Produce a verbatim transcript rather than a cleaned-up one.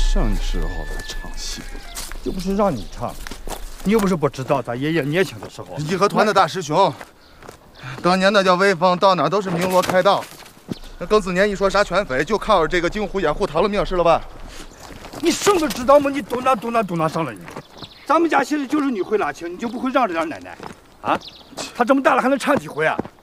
什时候来唱戏？又不是让你唱，你又不是不知道，咱爷爷年轻的时候。 义和团的大师兄，当年那叫威风，到哪都是鸣锣开道。那庚子年一说杀全匪，就靠着这个镜湖掩护逃了命，是了吧？ 你什么知道吗？你嘟囔嘟囔嘟囔上了你。咱们家现在就是你会拉琴，你就不会让着点奶奶啊？她这么大了还能唱几回啊？